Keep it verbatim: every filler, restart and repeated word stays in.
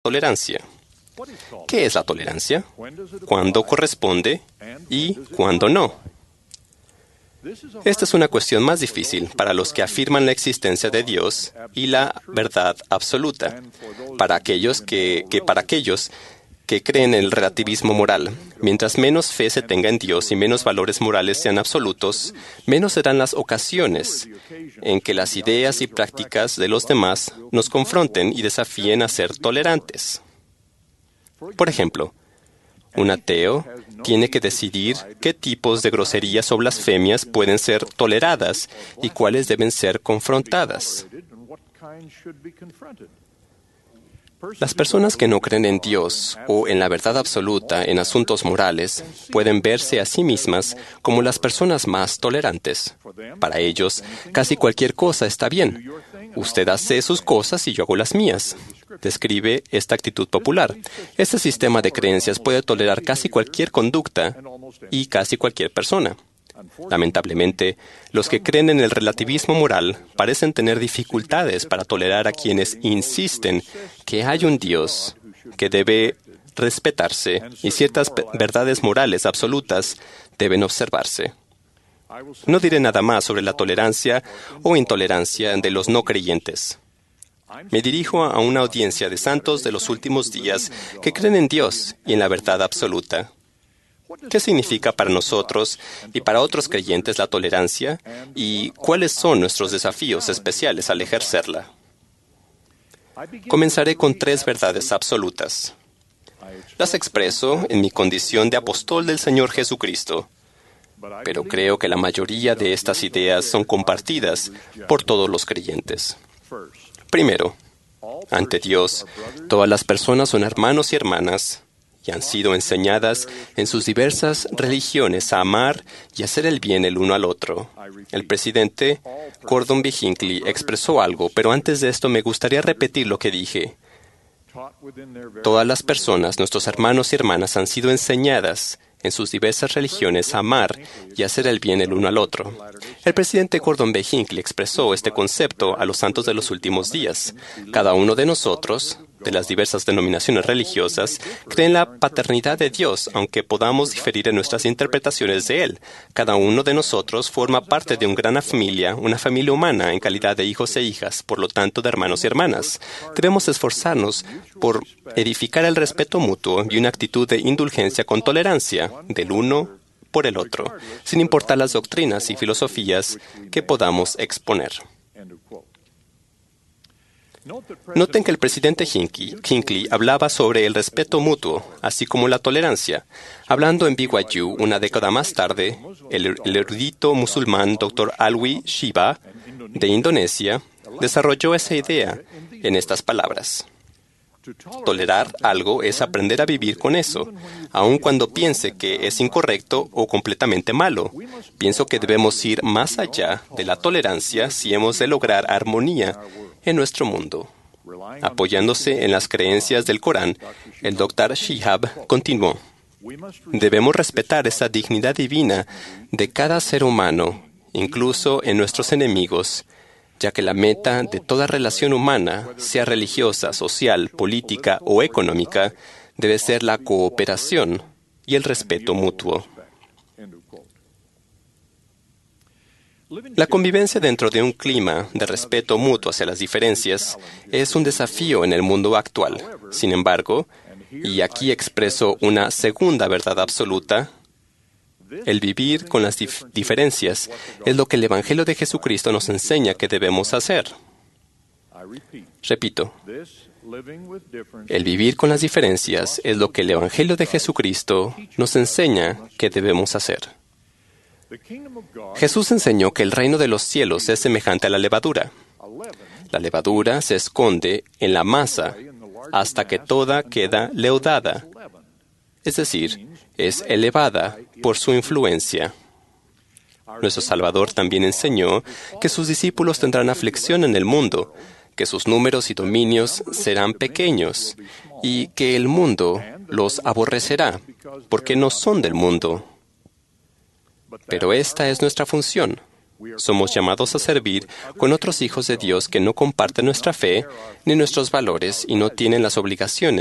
tolerancia. ¿Qué es la tolerancia? ¿Cuándo corresponde y cuándo no? Esta es una cuestión más difícil para los que afirman la existencia de Dios y la verdad absoluta, para aquellos que, que para aquellos que creen en el relativismo moral. Mientras menos fe se tenga en Dios y menos valores morales sean absolutos, menos serán las ocasiones en que las ideas y prácticas de los demás nos confronten y desafíen a ser tolerantes. Por ejemplo, un ateo tiene que decidir qué tipos de groserías o blasfemias pueden ser toleradas y cuáles deben ser confrontadas. Las personas que no creen en Dios o en la verdad absoluta en asuntos morales pueden verse a sí mismas como las personas más tolerantes. Para ellos, casi cualquier cosa está bien. Usted hace sus cosas y yo hago las mías. Describe esta actitud popular. Este sistema de creencias puede tolerar casi cualquier conducta y casi cualquier persona. Lamentablemente, los que creen en el relativismo moral parecen tener dificultades para tolerar a quienes insisten que hay un Dios que debe respetarse y ciertas verdades morales absolutas deben observarse. No diré nada más sobre la tolerancia o intolerancia de los no creyentes. Me dirijo a una audiencia de santos de los últimos días que creen en Dios y en la verdad absoluta. ¿Qué significa para nosotros y para otros creyentes la tolerancia y cuáles son nuestros desafíos especiales al ejercerla? Comenzaré con tres verdades absolutas. Las expreso en mi condición de apóstol del Señor Jesucristo, pero creo que la mayoría de estas ideas son compartidas por todos los creyentes. Primero, ante Dios, todas las personas son hermanos y hermanas y han sido enseñadas en sus diversas religiones a amar y hacer el bien el uno al otro. El presidente Gordon B. Hinckley expresó algo, pero antes de esto me gustaría repetir lo que dije. Todas las personas, nuestros hermanos y hermanas, han sido enseñadas en sus diversas religiones a amar y hacer el bien el uno al otro. El presidente Gordon B. Hinckley expresó este concepto a los santos de los últimos días. Cada uno de nosotros, de las diversas denominaciones religiosas, cree en la paternidad de Dios, aunque podamos diferir en nuestras interpretaciones de Él. Cada uno de nosotros forma parte de una gran familia, una familia humana en calidad de hijos e hijas, por lo tanto de hermanos y hermanas. Debemos esforzarnos por edificar el respeto mutuo y una actitud de indulgencia con tolerancia del uno por el otro, sin importar las doctrinas y filosofías que podamos exponer. Noten que el presidente Hinckley, Hinckley hablaba sobre el respeto mutuo, así como la tolerancia. Hablando en B Y U una década más tarde, el, el erudito musulmán doctor Alwi Shiba, de Indonesia, desarrolló esa idea en estas palabras. Tolerar algo es aprender a vivir con eso, aun cuando piense que es incorrecto o completamente malo. Pienso que debemos ir más allá de la tolerancia si hemos de lograr armonía en nuestro mundo. Apoyándose en las creencias del Corán, el doctor Shihab continuó: debemos respetar esa dignidad divina de cada ser humano, incluso en nuestros enemigos, ya que la meta de toda relación humana, sea religiosa, social, política o económica, debe ser la cooperación y el respeto mutuo. La convivencia dentro de un clima de respeto mutuo hacia las diferencias es un desafío en el mundo actual. Sin embargo, y aquí expreso una segunda verdad absoluta, el vivir con las dif- diferencias es lo que el Evangelio de Jesucristo nos enseña que debemos hacer. Repito, el vivir con las diferencias es lo que el Evangelio de Jesucristo nos enseña que debemos hacer. Jesús enseñó que el reino de los cielos es semejante a la levadura. La levadura se esconde en la masa hasta que toda queda leudada, es decir, es elevada por su influencia. Nuestro Salvador también enseñó que sus discípulos tendrán aflicción en el mundo, que sus números y dominios serán pequeños y que el mundo los aborrecerá, porque no son del mundo. Pero esta es nuestra función, Somos llamados a servir con otros hijos de Dios que no comparten nuestra fe ni nuestros valores y no tienen las obligaciones